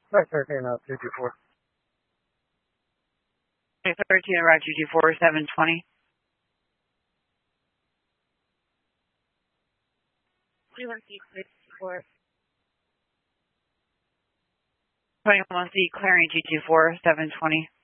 Right, 13, 224. 13, Roger 224, 720. 21C, clearing 224, 720.